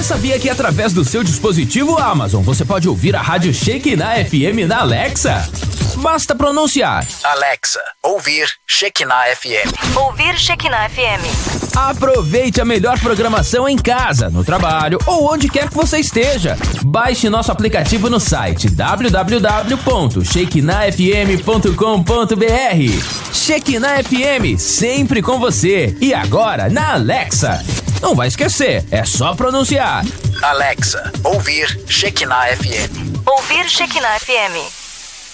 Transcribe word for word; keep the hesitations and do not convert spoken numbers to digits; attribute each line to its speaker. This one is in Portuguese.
Speaker 1: sabia que através do seu dispositivo Amazon você pode ouvir a rádio Shekinah F M na Alexa? Basta pronunciar:
Speaker 2: Alexa, ouvir Shekinah F M.
Speaker 3: Ouvir Shekinah F M.
Speaker 1: Aproveite a melhor programação em casa, no trabalho ou onde quer que você esteja. Baixe nosso aplicativo no site w w w ponto shekinah f m ponto com ponto b r. Shekinah F M, sempre com você. E agora na Alexa. Não vai esquecer, é só pronunciar:
Speaker 2: Alexa, ouvir Shekinah F M.
Speaker 3: Ouvir Shekinah F M.